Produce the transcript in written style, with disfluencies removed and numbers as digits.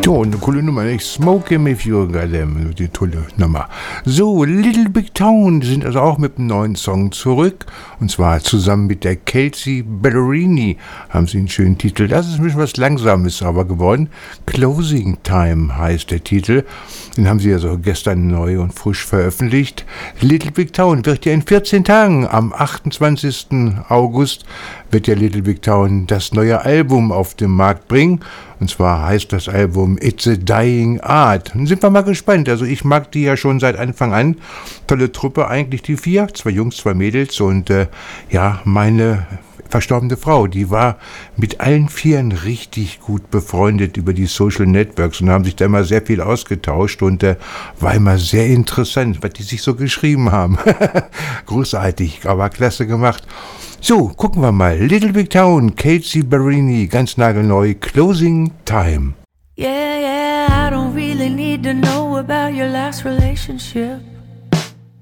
Ja, eine coole Nummer, nicht? Smoke him if you got them, die tolle Nummer. So, Little Big Town sind also auch mit einem neuen Song zurück. Und zwar zusammen mit der Kelsea Ballerini haben sie einen schönen Titel. Das ist ein bisschen was Langsames aber geworden. Closing Time heißt der Titel. Den haben sie also gestern neu und frisch veröffentlicht. Little Big Town wird ja in 14 Tagen, am 28. August, wird ja Little Big Town das neue Album auf den Markt bringen. Und zwar heißt das Album It's a Dying Art. Und sind wir mal gespannt. Also ich mag die ja schon seit Anfang an. Tolle Truppe eigentlich, die 4. 2 Jungs, 2 Mädels. Und ja, meine verstorbene Frau, die war mit allen 4 richtig gut befreundet über die Social Networks und haben sich da immer sehr viel ausgetauscht und war immer sehr interessant, was die sich so geschrieben haben. Großartig, aber klasse gemacht. So, gucken wir mal. Little Big Town, Kelsea Ballerini, ganz nagelneu, Closing Time. Yeah, I don't really need to know about your last relationship.